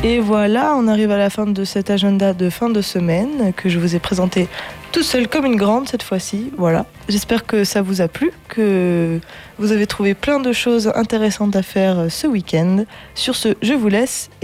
Et voilà, on arrive à la fin de cet agenda de fin de semaine que je vous ai présenté tout seul comme une grande cette fois-ci. Voilà, j'espère que ça vous a plu, que vous avez trouvé plein de choses intéressantes à faire ce week-end. Sur ce, je vous laisse.